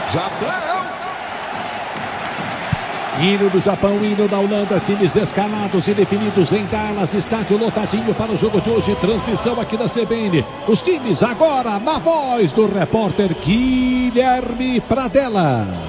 Japão! Hino do Japão, hino da Holanda, times escalados e definidos em Dallas, estádio lotadinho para o jogo de hoje, transmissão aqui da CBN. Os times agora na voz do repórter Guilherme Pradella.